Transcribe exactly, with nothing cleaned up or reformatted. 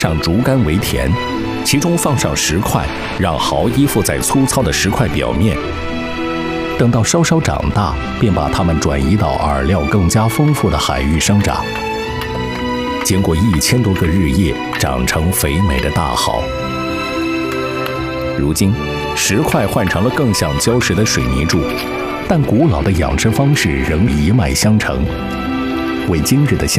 上竹竿为田，其中放上石块，让蚝依附在粗糙的石块表面。等到稍稍长大，便把它们转移到饵料更加丰富的海域生长。经过一千多个日夜，长成肥美的大蚝。如今，石块换成了更像礁石的水泥柱，但古老的养殖方式仍一脉相承，为今日的